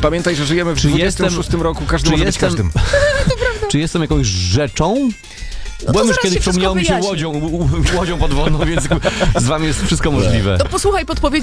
Pamiętaj, że żyjemy w 26 roku, każdy może być każdym. Czy jestem jakąś rzeczą? to Byłem już zaraz kiedyś, się wszystko przypomniało mi się wyjaśni. łodzią podwodną, więc z wami jest wszystko możliwe. To posłuchaj podpowiedzi